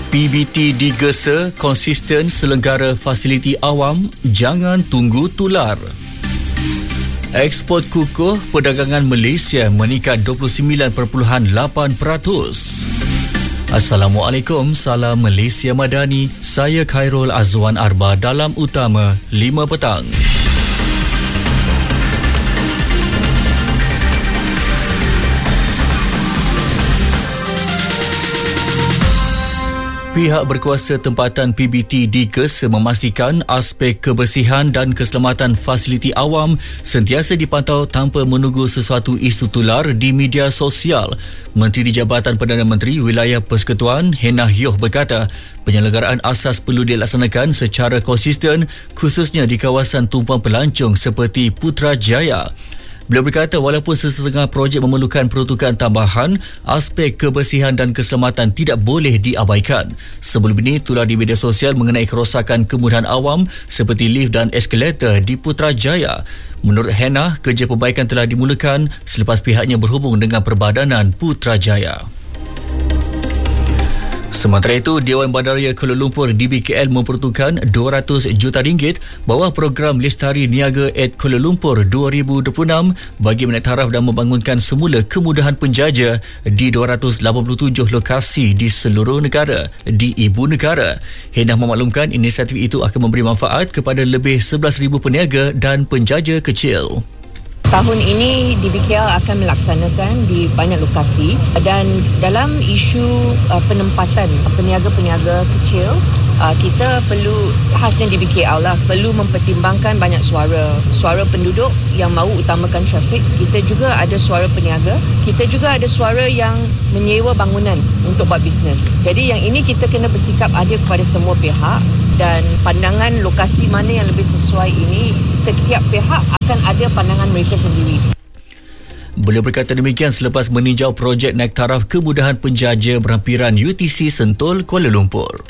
PBT digesa konsisten selenggara fasiliti awam, jangan tunggu tular. Ekspor kukuh perdagangan Malaysia meningkat 29.8%. Assalamualaikum, salam Malaysia Madani. Saya Khairul Azwan Arba dalam Utama 5 petang. Pihak berkuasa tempatan PBT digesa memastikan aspek kebersihan dan keselamatan fasiliti awam sentiasa dipantau tanpa menunggu sesuatu isu tular di media sosial. Menteri di Jabatan Perdana Menteri Wilayah Persekutuan Hennah Yeoh berkata, penyelenggaraan asas perlu dilaksanakan secara konsisten khususnya di kawasan tumpuan pelancong seperti Putrajaya. Beliau berkata walaupun sesetengah projek memerlukan peruntukan tambahan, aspek kebersihan dan keselamatan tidak boleh diabaikan. Sebelum ini, tular di media sosial mengenai kerosakan kemudahan awam seperti lift dan eskalator di Putrajaya. Menurut Hennah, kerja perbaikan telah dimulakan selepas pihaknya berhubung dengan Perbadanan Putrajaya. Sementara itu, Dewan Bandaraya Kuala Lumpur DBKL memperuntukkan RM200 juta bawah program Lestari Niaga at Kuala Lumpur 2026 bagi menaik taraf dan membangunkan semula kemudahan penjaja di 287 lokasi di seluruh negara di ibu negara. Hennah memaklumkan inisiatif itu akan memberi manfaat kepada lebih 11,000 peniaga dan penjaja kecil. Tahun ini DBKL akan melaksanakan di banyak lokasi dan dalam isu penempatan peniaga-peniaga kecil, kita perlu, khasnya DBKL lah, perlu mempertimbangkan banyak suara penduduk yang mahu utamakan trafik. Kita juga ada suara peniaga, kita juga ada suara yang menyewa bangunan untuk buat bisnes. Jadi yang ini kita kena bersikap adil kepada semua pihak dan pandangan lokasi mana yang lebih sesuai ini, setiap pihak akan ada pandangan mereka sendiri. Beliau berkata demikian selepas meninjau projek naik taraf kemudahan penjaja berhampiran UTC Sentul, Kuala Lumpur.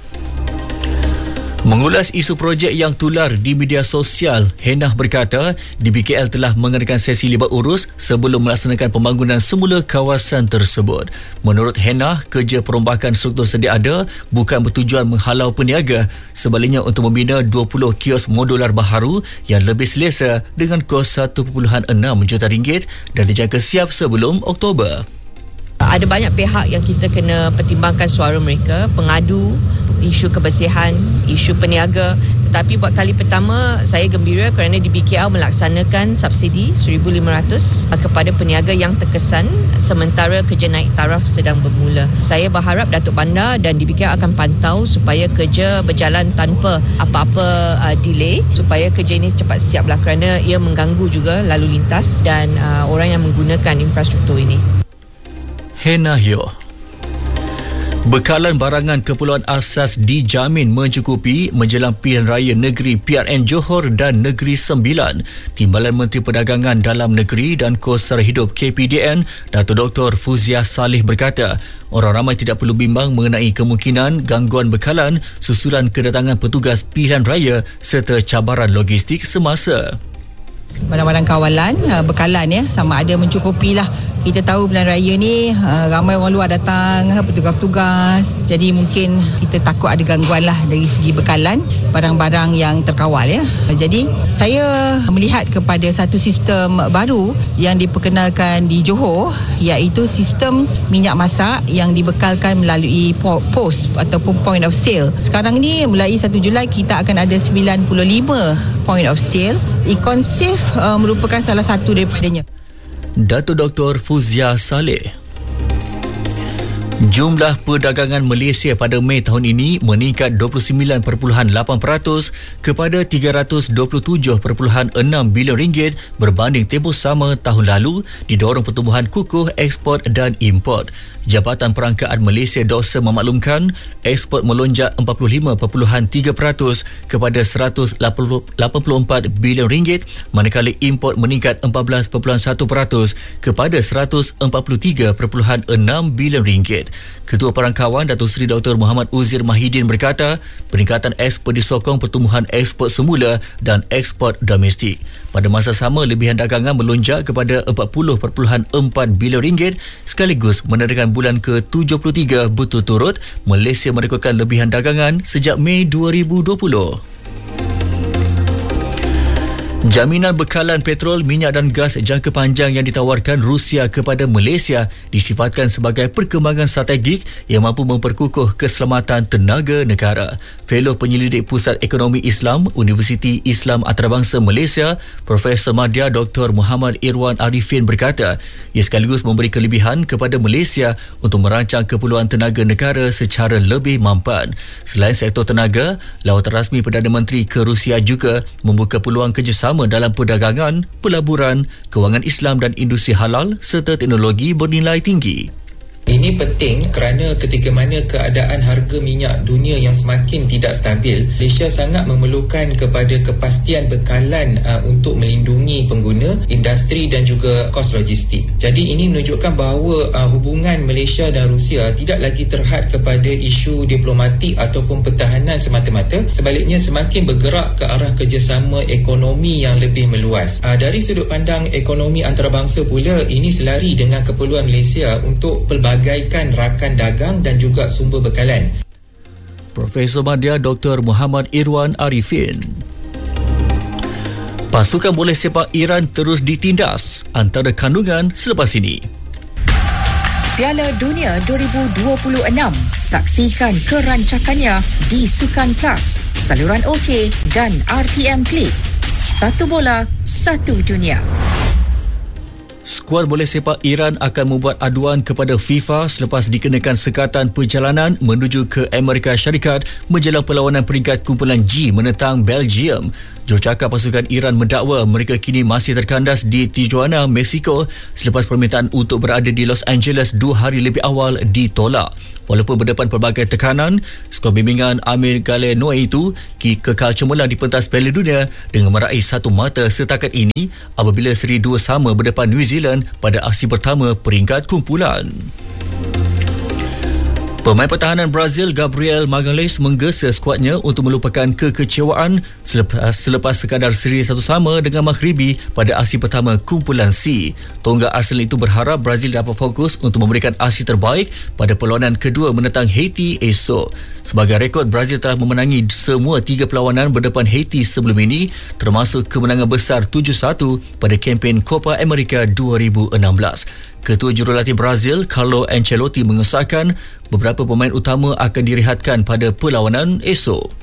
Mengulas isu projek yang tular di media sosial, Hennah berkata DBKL telah mengadakan sesi libat urus sebelum melaksanakan pembangunan semula kawasan tersebut. Menurut Hennah, kerja perombakan struktur sedia ada bukan bertujuan menghalau peniaga, sebaliknya untuk membina 20 kios modular baharu yang lebih selesa dengan kos RM1.6 juta dan dijangka siap sebelum Oktober. Ada banyak pihak yang kita kena pertimbangkan suara mereka, pengadu, isu kebersihan, isu peniaga. Tetapi buat kali pertama, saya gembira kerana DBKL melaksanakan subsidi RM1,500 kepada peniaga yang terkesan sementara kerja naik taraf sedang bermula. Saya berharap Datuk Bandar dan DBKL akan pantau supaya kerja berjalan tanpa apa-apa delay, supaya kerja ini cepat siaplah kerana ia mengganggu juga lalu lintas dan orang yang menggunakan infrastruktur ini. Hennah Yeoh. Bekalan barangan keperluan asas dijamin mencukupi menjelang pilihan raya negeri PRN Johor dan Negeri Sembilan. Timbalan Menteri Perdagangan Dalam Negeri dan Kos Sara Hidup KPDN, Datuk Dr. Fuzia Saleh berkata, orang ramai tidak perlu bimbang mengenai kemungkinan gangguan bekalan susulan kedatangan petugas pilihan raya serta cabaran logistik semasa. Barang-barang kawalan, bekalan sama ada mencukupi lah. Kita tahu bulan raya ni ramai orang luar datang, petugas-petugas. Jadi mungkin kita takut ada gangguan lah dari segi bekalan barang-barang yang terkawal Jadi saya melihat kepada satu sistem baru yang diperkenalkan di Johor, iaitu sistem minyak masak yang dibekalkan melalui pos ataupun point of sale. Sekarang ni mulai 1 Julai kita akan ada 95 point of sale. Econsave merupakan salah satu daripadanya. Datuk Dr. Fuzia Saleh. Jumlah perdagangan Malaysia pada Mei tahun ini meningkat 29.8% kepada RM327.6 bilion berbanding tempoh sama tahun lalu, didorong pertumbuhan kukuh ekspor dan import. Jabatan Perangkaan Malaysia DOSA memaklumkan ekspor melonjak 45.3% kepada RM184 bilion, manakala import meningkat 14.1% kepada RM143.6 bilion. Ketua Perangkawan Datuk Seri Dr. Muhammad Uzir Mahidin berkata, peningkatan ekspor disokong pertumbuhan ekspor semula dan ekspor domestik. Pada masa sama, lebihan dagangan melonjak kepada 40.4 bilion ringgit sekaligus menandakan bulan ke-73 berturut-turut Malaysia merekodkan lebihan dagangan sejak Mei 2020. Jaminan bekalan petrol, minyak dan gas jangka panjang yang ditawarkan Rusia kepada Malaysia disifatkan sebagai perkembangan strategik yang mampu memperkukuh keselamatan tenaga negara. Fellow Penyelidik Pusat Ekonomi Islam, Universiti Islam Antarabangsa Malaysia, Profesor Madya Dr. Muhammad Irwan Arifin berkata, ia sekaligus memberi kelebihan kepada Malaysia untuk merancang keperluan tenaga negara secara lebih mampan. Selain sektor tenaga, lawatan rasmi Perdana Menteri ke Rusia juga membuka peluang kerjasama dalam perdagangan, pelaburan, kewangan Islam dan industri halal serta teknologi bernilai tinggi. Ini penting kerana ketika mana keadaan harga minyak dunia yang semakin tidak stabil, Malaysia sangat memerlukan kepada kepastian bekalan untuk melindungi pengguna, industri dan juga kos logistik. Jadi ini menunjukkan bahawa hubungan Malaysia dan Rusia tidak lagi terhad kepada isu diplomatik ataupun pertahanan semata-mata, sebaliknya semakin bergerak ke arah kerjasama ekonomi yang lebih meluas. Dari sudut pandang ekonomi antarabangsa pula, ini selari dengan keperluan Malaysia untuk pelbagaikan rakan dagang dan juga sumber bekalan. Profesor Madya Dr. Muhammad Irwan Arifin. Pasukan bola sepak Iran terus ditindas antara kandungan selepas ini. Piala Dunia 2026. Saksikan kerancakannya di Sukan Plus, saluran OK dan RTM Klik. Satu bola, satu dunia. Skuad bola sepak Iran akan membuat aduan kepada FIFA selepas dikenakan sekatan perjalanan menuju ke Amerika Syarikat menjelang perlawanan peringkat kumpulan G menentang Belgium. Jurucakap pasukan Iran mendakwa mereka kini masih terkandas di Tijuana, Mexico selepas permintaan untuk berada di Los Angeles 2 hari lebih awal ditolak. Walaupun berdepan pelbagai tekanan, skuad bimbingan Amir Galenoe itu kekal cemerlang di pentas Piala Dunia dengan meraih satu mata setakat ini apabila seri 2 sama berdepan New Zealand pada aksi pertama peringkat kumpulan. Pemain pertahanan Brazil Gabriel Magalhães menggesa skuadnya untuk melupakan kekecewaan selepas sekadar seri satu sama dengan Maghribi pada aksi pertama kumpulan C. Tonggak Arsenal itu berharap Brazil dapat fokus untuk memberikan aksi terbaik pada perlawanan kedua menentang Haiti esok. Sebagai rekod, Brazil telah memenangi semua 3 perlawanan berdepan Haiti sebelum ini, termasuk kemenangan besar 7-1 pada kempen Copa America 2016. Ketua Jurulatih Brazil, Carlo Ancelotti mengesahkan beberapa pemain utama akan direhatkan pada perlawanan esok.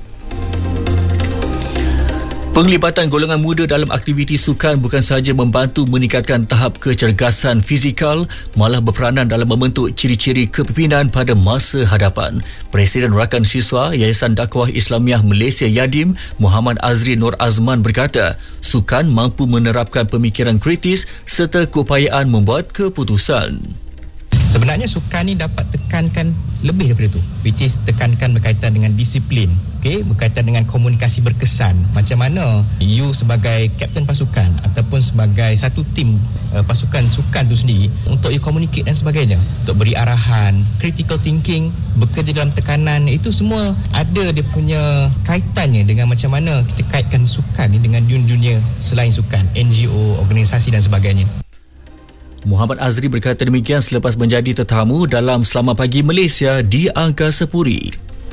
Penglibatan golongan muda dalam aktiviti sukan bukan sahaja membantu meningkatkan tahap kecergasan fizikal, malah berperanan dalam membentuk ciri-ciri kepimpinan pada masa hadapan. Presiden Rakan Siswa Yayasan Dakwah Islamiah Malaysia Yadim, Muhammad Azri Nur Azman berkata, sukan mampu menerapkan pemikiran kritis serta keupayaan membuat keputusan. Sebenarnya sukan ni dapat tekankan lebih daripada itu, which is tekankan berkaitan dengan disiplin, berkaitan dengan komunikasi berkesan. Macam mana you sebagai kapten pasukan ataupun sebagai satu tim pasukan sukan tu sendiri untuk you communicate dan sebagainya, untuk beri arahan, critical thinking, bekerja dalam tekanan, itu semua ada dia punya kaitannya dengan macam mana kita kaitkan sukan ni dengan dunia selain sukan, NGO, organisasi dan sebagainya. Muhammad Azri berkata demikian selepas menjadi tetamu dalam Selamat Pagi Malaysia di Angkasa Puri.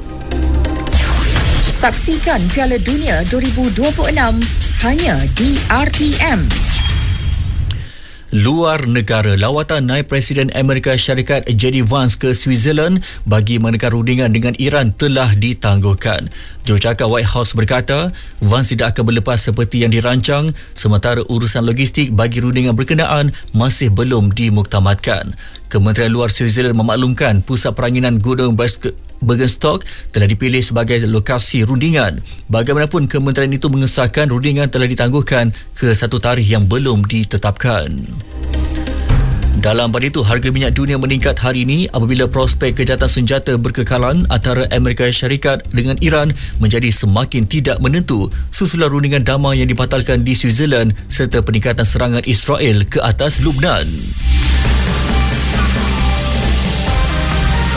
Saksikan Piala Dunia 2026 hanya di RTM. Luar negara, lawatan naib Presiden Amerika Syarikat J.D. Vance ke Switzerland bagi menekan rundingan dengan Iran telah ditangguhkan. Jurucakap White House berkata, Vance tidak akan berlepas seperti yang dirancang sementara urusan logistik bagi rundingan berkenaan masih belum dimuktamadkan. Kementerian Luar Switzerland memaklumkan pusat peranginan Gunung Bergenstock telah dipilih sebagai lokasi rundingan. Bagaimanapun, kementerian itu mengesahkan rundingan telah ditangguhkan ke satu tarikh yang belum ditetapkan. Dalam pada itu, harga minyak dunia meningkat hari ini apabila prospek kejahatan senjata berkekalan antara Amerika Syarikat dengan Iran menjadi semakin tidak menentu susulan rundingan damai yang dibatalkan di Switzerland serta peningkatan serangan Israel ke atas Lubnan.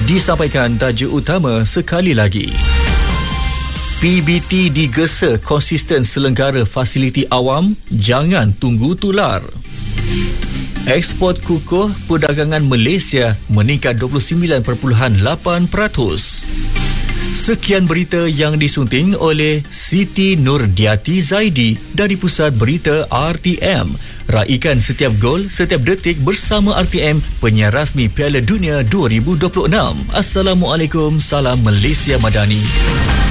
Disampaikan tajuk utama sekali lagi. PBT digesa konsisten selenggara fasiliti awam, jangan tunggu tular. Ekspor kukuh perdagangan Malaysia meningkat 29.8%. Sekian berita yang disunting oleh Siti Nurdiati Zaidi dari Pusat Berita RTM. Raikan setiap gol, setiap detik bersama RTM, penyiar rasmi Piala Dunia 2026. Assalamualaikum, salam Malaysia Madani.